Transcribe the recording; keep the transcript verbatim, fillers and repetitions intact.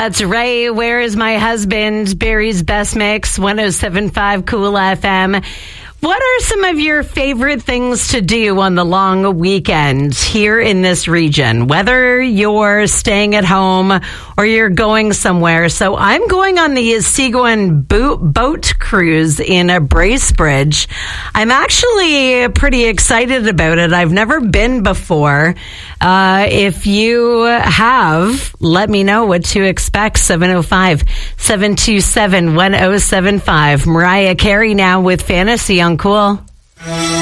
That's Ray. Where is my husband? Barry's Best Mix, one oh seven point five Cool F M. What are some of your favorite things to do on the long weekend here in this region? Whether you're staying at home or you're going somewhere. So I'm going on the Seguin boat, boat cruise in a Bracebridge. I'm actually pretty excited about it. I've never been before. Uh, if you have, let me know what to expect. seven oh five, seven two seven, one oh seven five. Mariah Carey now with Fantasy on Cool.